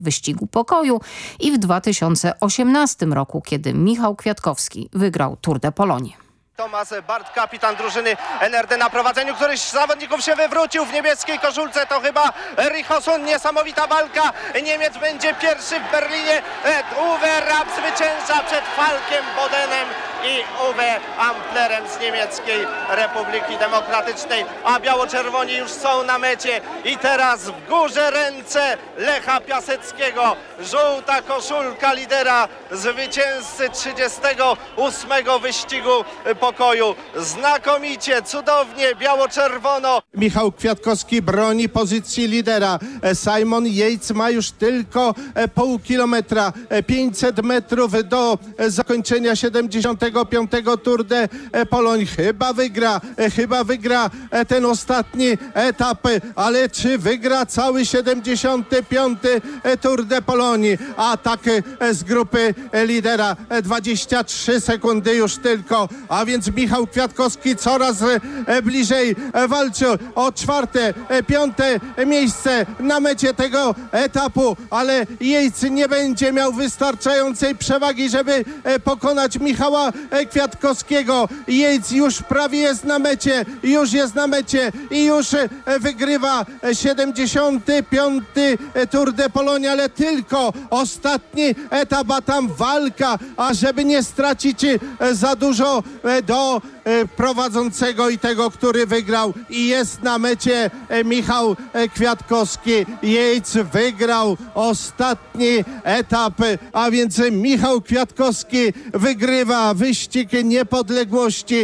wyścigu pokoju i w 2018 roku, kiedy Michał Kwiatkowski wygrał Tour de Pologne. Tomasz Bart, kapitan drużyny NRD na prowadzeniu. Któryś z zawodników się wywrócił w niebieskiej koszulce. To chyba Richosun. Niesamowita walka. Niemiec będzie pierwszy w Berlinie. Uwe Rapp zwycięża przed Falkiem Bodenem i Uwe Amplerem z Niemieckiej Republiki Demokratycznej. A biało-czerwoni już są na mecie. I teraz w górze ręce Lecha Piaseckiego. Żółta koszulka lidera, zwycięzcy 38. wyścigu pokoju. Znakomicie, cudownie, biało-czerwono. Michał Kwiatkowski broni pozycji lidera. Simon Yates ma już tylko pół kilometra, 500 metrów do zakończenia 75. Tour de Pologne. Chyba wygra ten ostatni etap, ale czy wygra cały 75. Tour de Pologne? Atak z grupy lidera, 23 sekundy już tylko, a więc Michał Kwiatkowski coraz bliżej walczy o 4., 5. miejsce na mecie tego etapu, ale Yates nie będzie miał wystarczającej przewagi, żeby pokonać Michała Kwiatkowskiego. Yates już prawie jest na mecie, i już wygrywa 75. Tour de Pologne, ale tylko ostatni etap, a tam walka, a żeby nie stracić za dużo do prowadzącego i tego, który wygrał, i jest na mecie Michał Kwiatkowski. Yates wygrał ostatni etap, a więc Michał Kwiatkowski wygrywa wyścig niepodległości,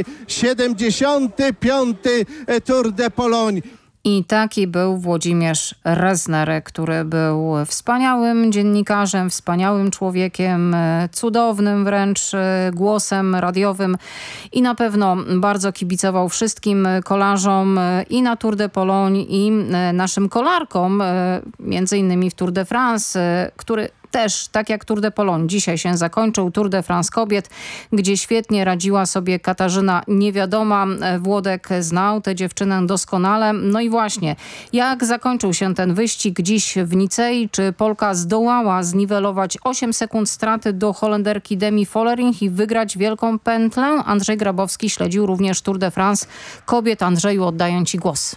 75. Tour de Pologne. I taki był Włodzimierz Rezner, który był wspaniałym dziennikarzem, wspaniałym człowiekiem, cudownym wręcz głosem radiowym i na pewno bardzo kibicował wszystkim kolarzom i na Tour de Pologne, i naszym kolarkom, między innymi w Tour de France, który też, tak jak Tour de Pologne, dzisiaj się zakończył Tour de France kobiet, gdzie świetnie radziła sobie Katarzyna Niewiadoma. Włodek znał tę dziewczynę doskonale. No i właśnie, jak zakończył się ten wyścig dziś w Nicei? Czy Polka zdołała zniwelować 8 sekund straty do Holenderki Demi Vollering i wygrać wielką pętlę? Andrzej Grabowski śledził również Tour de France kobiet. Andrzeju, oddaję Ci głos.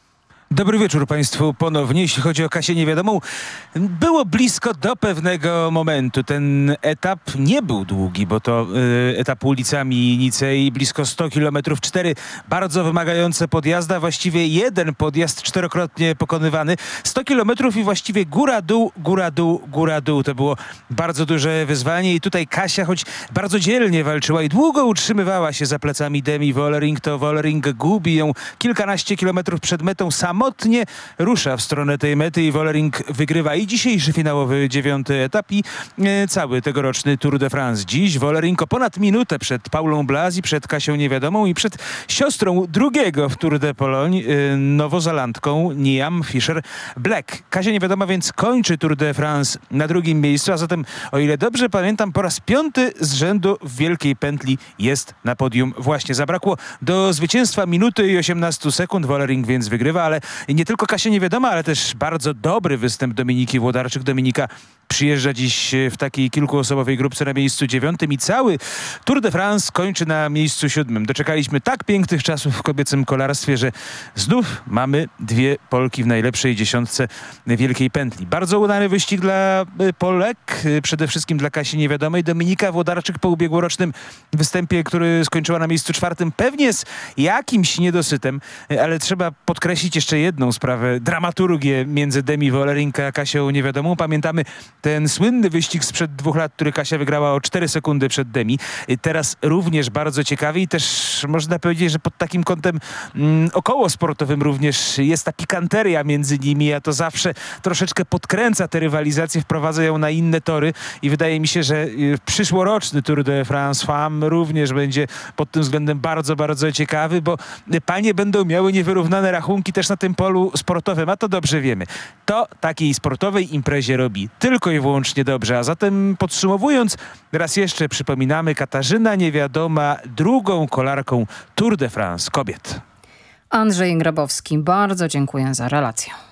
Dobry wieczór Państwu ponownie. Jeśli chodzi o Kasię Niewiadomą, było blisko do pewnego momentu. Ten etap nie był długi, bo to etap ulicami Nicei, blisko 100 km, 4 bardzo wymagające podjazdy, właściwie jeden podjazd czterokrotnie pokonywany. 100 km i właściwie góra, dół, góra, dół, góra, dół. To było bardzo duże wyzwanie i tutaj Kasia, choć bardzo dzielnie walczyła i długo utrzymywała się za plecami Demi Vollering, to Vollering gubi ją kilkanaście kilometrów przed metą. Samotnie rusza w stronę tej mety i Vollering wygrywa i dzisiejszy finałowy 9. etap i cały tegoroczny Tour de France. Dziś Vollering o ponad minutę przed Paulą Blasi, przed Kasią Niewiadomą i przed siostrą drugiego w Tour de Pologne, nowozelandką Niamh Fisher-Black. Kasia Niewiadoma więc kończy Tour de France na drugim miejscu, a zatem, o ile dobrze pamiętam, po raz 5. z rzędu w wielkiej pętli jest na podium właśnie. Zabrakło do zwycięstwa minuty i 18 sekund. Vollering więc wygrywa, ale nie tylko Kasia Niewiadoma, ale też bardzo dobry występ Dominiki Włodarczyk. Dominika przyjeżdża dziś w takiej kilkuosobowej grupce na miejscu 9. i cały Tour de France kończy na miejscu 7. Doczekaliśmy tak pięknych czasów w kobiecym kolarstwie, że znów mamy dwie Polki w najlepszej dziesiątce wielkiej pętli. Bardzo udany wyścig dla Polek, przede wszystkim dla Kasi Niewiadomej. Dominika Włodarczyk po ubiegłorocznym występie, który skończyła na miejscu 4, pewnie z jakimś niedosytem, ale trzeba podkreślić jeszcze jedną sprawę. Dramaturgię między Demi Vollering a Kasią Niewiadomą. Pamiętamy ten słynny wyścig sprzed 2 lat, który Kasia wygrała o 4 sekundy przed Demi. Teraz również bardzo ciekawy i też można powiedzieć, że pod takim kątem około sportowym również jest ta pikanteria między nimi, a to zawsze troszeczkę podkręca tę rywalizację, wprowadza ją na inne tory i wydaje mi się, że przyszłoroczny Tour de France Femmes również będzie pod tym względem bardzo, bardzo ciekawy, bo panie będą miały niewyrównane rachunki też na tym polu sportowym, a to dobrze wiemy. To takiej sportowej imprezie robi tylko i wyłącznie dobrze. A zatem podsumowując, raz jeszcze przypominamy, Katarzyna Niewiadoma drugą kolarką Tour de France kobiet. Andrzej Grabowski, bardzo dziękuję za relację.